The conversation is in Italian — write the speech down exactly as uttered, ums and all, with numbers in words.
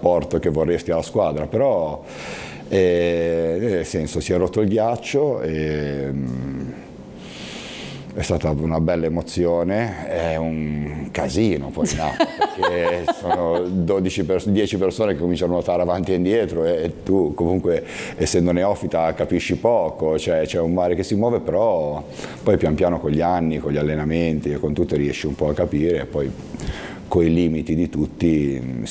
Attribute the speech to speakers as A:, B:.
A: l'apporto che vorresti alla squadra, però eh, nel senso si è rotto il ghiaccio e mh, è stata una bella emozione, è un casino poi no, perché sono dodici pers- dieci persone che cominciano a nuotare avanti e indietro e, e tu comunque essendo neofita capisci poco, cioè c'è un mare che si muove, però poi pian piano con gli anni, con gli allenamenti e con tutto riesci un po' a capire e poi coi limiti di tutti